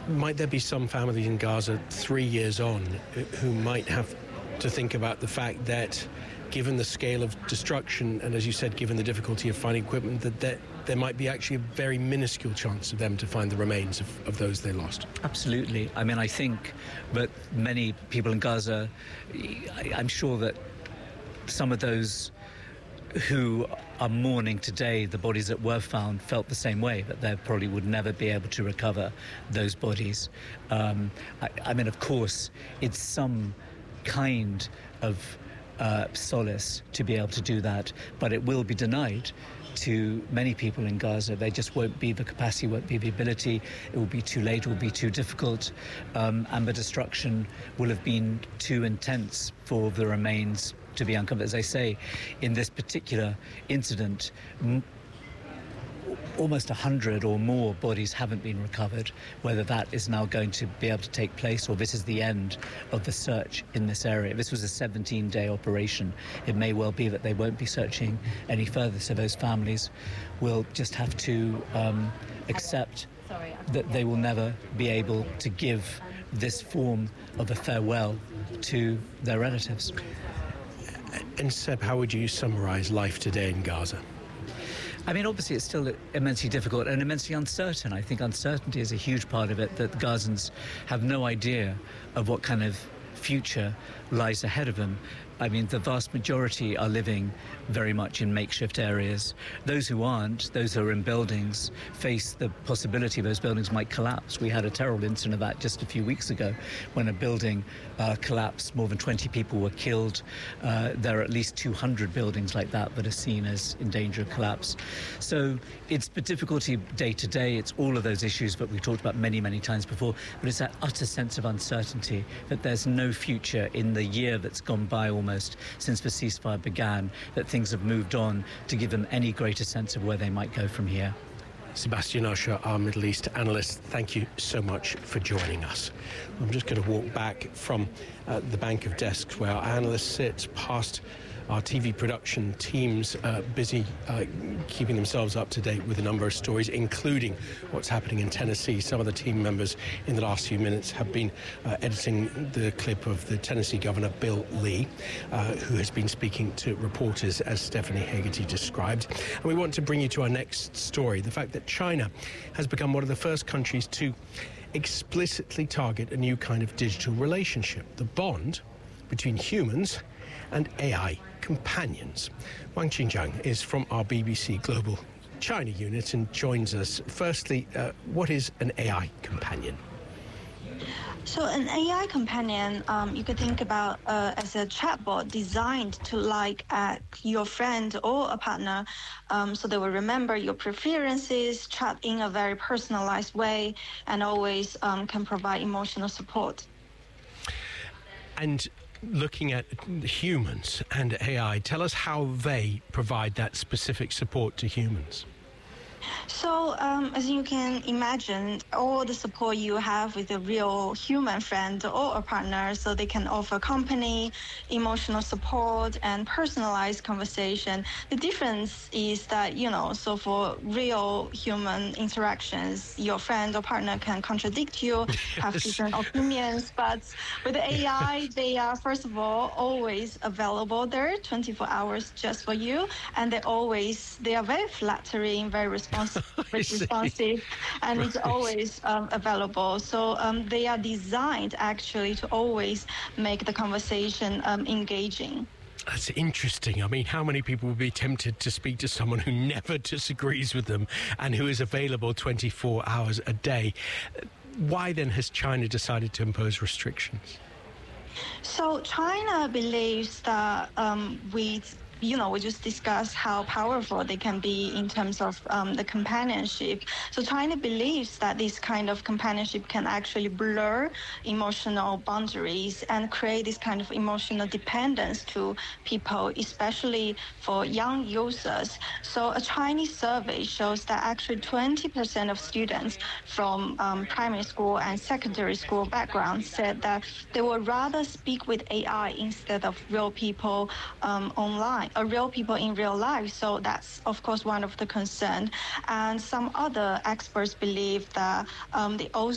Might there be some families in Gaza 3 years on who might have to think about the fact that, given the scale of destruction and, as you said, given the difficulty of finding equipment, that there might be actually a very minuscule chance of them to find the remains of those they lost? Absolutely. I mean, I think that many people in Gaza, I'm sure that some of those who are mourning today the bodies that were found felt the same way, that they probably would never be able to recover those bodies. I mean, of course, it's some kind of solace to be able to do that, but it will be denied to many people in Gaza. There just won't be the capacity, won't be the ability. It will be too late, it will be too difficult, and the destruction will have been too intense for the remains to be uncovered. As I say, in this particular incident, almost 100 or more bodies haven't been recovered. Whether that is now going to be able to take place or this is the end of the search in this area. This was a 17-day operation. It may well be that they won't be searching any further, so those families will just have to accept that they will never be able to give this form of a farewell to their relatives. And Seb, how would you summarise life today in Gaza? I mean, obviously, it's still immensely difficult and immensely uncertain. I think uncertainty is a huge part of it, that the Gazans have no idea of what kind of future lies ahead of them. I mean, the vast majority are living very much in makeshift areas. Those who aren't, those who are in buildings, face the possibility those buildings might collapse. We had a terrible incident of that just a few weeks ago when a building collapsed. More than 20 people were killed. There are at least 200 buildings like that that are seen as in danger of collapse. So it's the difficulty day to day. It's all of those issues that we've talked about many, many times before. But it's that utter sense of uncertainty, that there's no future in the year that's gone by almost since the ceasefire began, that things have moved on to give them any greater sense of where they might go from here. Sebastian Usher, our Middle East analyst, thank you so much for joining us. I'm just going to walk back from the bank of desks where our analysts sit, past our TV production teams busy keeping themselves up to date with a number of stories, including what's happening in Tennessee. Some of the team members in the last few minutes have been editing the clip of the Tennessee Governor, Bill Lee, who has been speaking to reporters, as Stephanie Hegarty described. And we want to bring you to our next story, the fact that China has become one of the first countries to explicitly target a new kind of digital relationship, the bond between humans and AI companions. Wang Qinjiang is from our BBC Global China unit and joins us. Firstly, what is an AI companion? So an AI companion, you could think about as a chatbot designed to like your friend or a partner, so they will remember your preferences, chat in a very personalized way, and always can provide emotional support. And looking at humans and AI, tell us how they provide that specific support to humans. So, as you can imagine, all the support you have with a real human friend or a partner, so they can offer company, emotional support, and personalized conversation. The difference is that, so for real human interactions, your friend or partner can contradict you, have different opinions, but with the AI, they are, first of all, always available there, 24 hours just for you, and they are very flattering, very responsive, and it's always available. So they are designed actually to always make the conversation engaging. That's interesting. I mean, how many people would be tempted to speak to someone who never disagrees with them and who is available 24 hours a day? Why then has China decided to impose restrictions? So China believes that we just discussed how powerful they can be in terms of the companionship. So China believes that this kind of companionship can actually blur emotional boundaries and create this kind of emotional dependence to people, especially for young users. So a Chinese survey shows that actually 20% of students from primary school and secondary school backgrounds said that they would rather speak with AI instead of real people online. Real people in real life. So that's, of course, one of the concerns. And some other experts believe that they also